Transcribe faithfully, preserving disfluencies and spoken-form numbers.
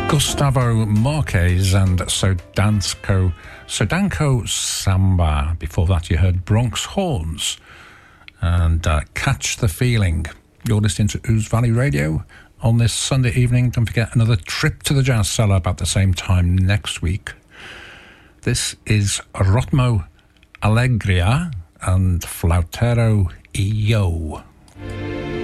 Gustavo Marquez and Sodansko, Sodanko Samba. Before that, you heard Bronx Horns and uh, Catch the Feeling. You're listening to Ouse Valley Radio on this Sunday evening. Don't forget another trip to the Jazz Cellar about the same time next week. This is Rotmo Alegria and Flautero y Yo.